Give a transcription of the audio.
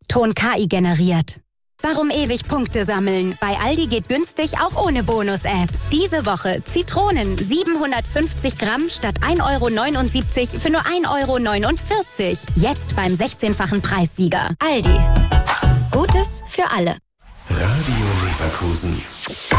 Ton KI generiert. Warum ewig Punkte sammeln? Bei Aldi geht günstig auch ohne Bonus-App. Diese Woche Zitronen 750 Gramm statt 1,79 € für nur 1,49 €. Jetzt beim 16-fachen Preissieger. Aldi. Gutes für alle. Radio Leverkusen.